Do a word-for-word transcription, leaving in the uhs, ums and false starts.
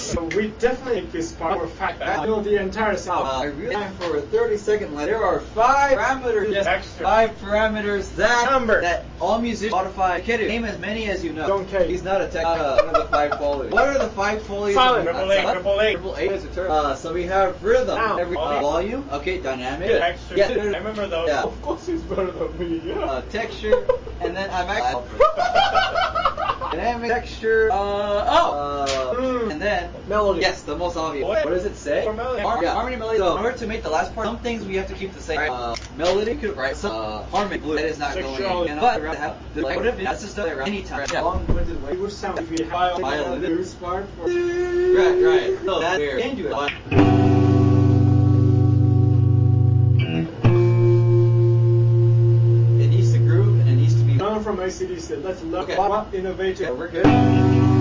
So we definitely make this part more fact. I know the entire sound. Uh, I really time for a thirty second line. There are five parameters. Yes, extra. Five parameters that Number. that all musicians modify. Kid, name as many as you know. Don't care. He's not a tech. Uh, one of the five qualities. What are the five qualities? Silent. Of, Triple uh, eight. silent? Triple eight. Triple eight is a term. Uh, so we have rhythm. Sound. Every, uh, volume. Okay, dynamic. Good. Extra. Yeah. I remember those. Yeah. Of course he's better than me. Yeah. Uh, texture, and then I'm actually dynamic texture. Uh, oh, uh, Mm. and then Melody. Yes, the most obvious. What? What does it say? For melody. Har- yeah, harmony, melody. So in order to make the last part, some things we have to keep the same. Uh, melody, could right? So, uh, harmony, blue. That is not Sexuality. going in. But rather have the like, what if that's just around any time? Yeah. Long-winded way. It would sound if we had Violin. the loose part for. Right, right. So that's where you can do it. It needs to groove and it needs to be. None from A C D C. Let's look Okay. at what innovative. Yeah, we're good.